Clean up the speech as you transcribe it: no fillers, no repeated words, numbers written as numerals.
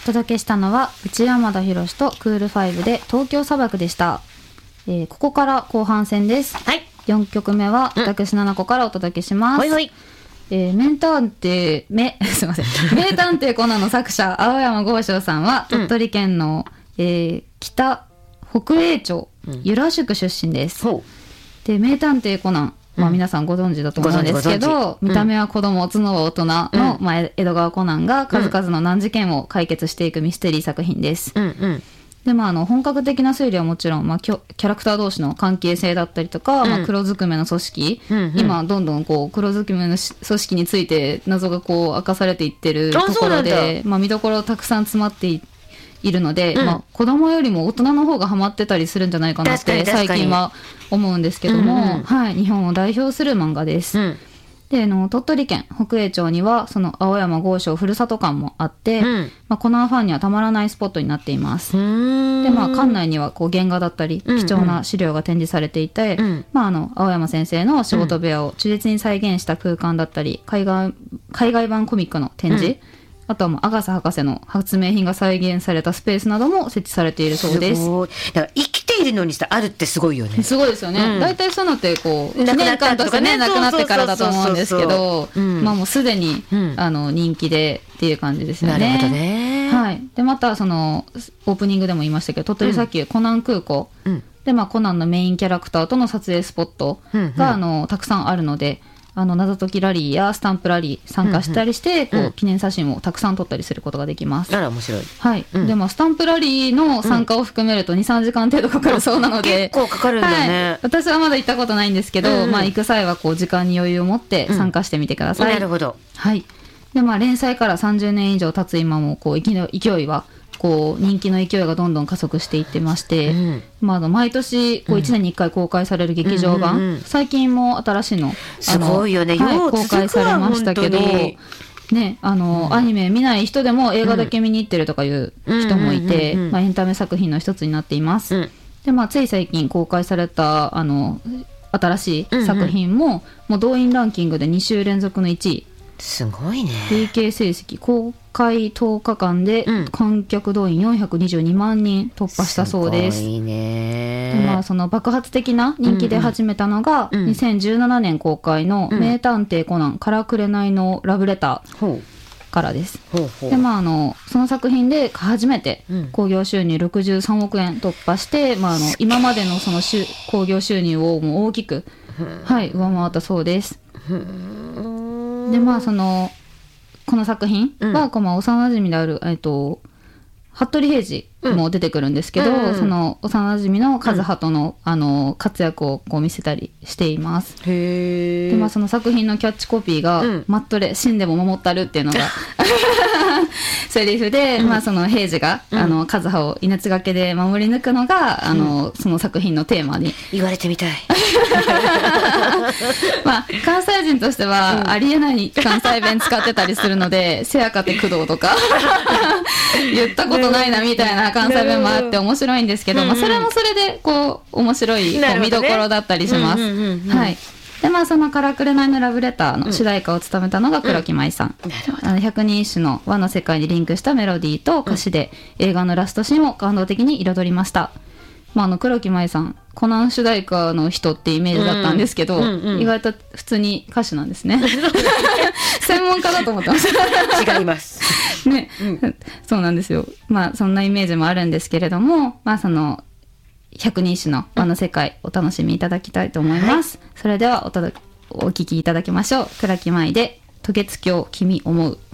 届けしたのは内山田博とクール5で東京砂漠でした。ここから後半戦です。 はい。 4曲目は私7個からお届けします。 ほいほい。 名探偵すいません名探偵コナンの作者青山剛昌さんは鳥取県の、北栄町由良宿出身です。で名探偵コナン、皆さんご存知だと思うんですけど、見た目は子供、頭脳は大人の、江戸川コナンが数々の難事件を解決していくミステリー作品です。で本格的な推理はもちろん、キャラクター同士の関係性だったりとか、黒ずくめの組織、今どんどん黒ずくめの組織について謎が明かされていってるところで、見どころたくさん詰まっているので、子供よりも大人の方がハマってたりするんじゃないかなって最近は思うんですけども、日本を代表する漫画です。で鳥取県北栄町にはその青山剛昌ふるさと館もあって、コナンファンにはたまらないスポットになっています。で館内には原画だったり貴重な資料が展示されていて、青山先生の仕事部屋を忠実に再現した空間だったり、海外版コミックの展示、あとはアガサ博士の発明品が再現されたスペースなども設置されているそうです。 すごい。だから生きているのにあるってすごいよね。 すごいですよね。大体そういうのって1年間としてね亡くなってからだと思うんですけど、もうすでに人気でっていう感じですよね。 なるほどね。 はい。でまたオープニングでも言いましたけど、鳥取砂丘コナン空港でコナンのメインキャラクターとの撮影スポットがたくさんあるので、謎解きラリーやスタンプラリー参加したりして、記念写真をたくさん撮ったりすることができます。 あら面白い。 はい。でスタンプラリーの参加を含めると 2,3 時間程度かかるそうなので、 結構かかるんだね。 私はまだ行ったことないんですけど、行く際は時間に余裕を持って参加してみてください。 なるほど。はい。 で連載から30年以上経つ今も勢いは人気の勢いがどんどん加速していってまして、毎年1年に1回公開される劇場版、最近も新しいのすごいよね、 公開されましたけどね、アニメ見ない人でも映画だけ見に行ってるとかいう人もいて、エンタメ作品の一つになっています。でつい最近公開された新しい作品も、もう動員ランキングで2週連続の1位、 すごいね。 累計成績公開10日間で観客動員422万人突破したそうです。 すごいね。 でその爆発的な人気で始めたのが、2017年公開の名探偵コナンからくれないのラブレターからです。でその作品で初めて興行収入63億円突破して、今までのその興行収入をもう大きく、上回ったそうです。でこの作品は、幼馴染である服部平次も出てくるんですけど、その幼馴染の和葉との、活躍を見せたりしています。でその作品のキャッチコピーが、マットレ死んでも守ったるっていうのがセリフで、その平次が、和葉を命がけで守り抜くのがその作品のテーマに言われてみたい。 関西人としてはありえない関西弁使ってたりするので、せやかて工藤とか言ったことないなみたいな関西弁もあって面白いんですけど、それもそれで面白い見どころだったりします。はい。でそのからくれないのラブレターの主題歌を務めたのが黒木舞さん。百人一首の和の世界にリンクしたメロディーと歌詞で、映画のラストシーンを感動的に彩りました。黒木舞さん、コナン主題歌の人ってイメージだったんですけど、意外と普通に歌手なんですね。専門家だと思ってました。 違いますね、そうなんですよ。そんなイメージもあるんですけれども、その百人一首の和の世界お楽しみいただきたいと思います。それではお聴きいただきましょう。倉木舞で渡月橋君思う。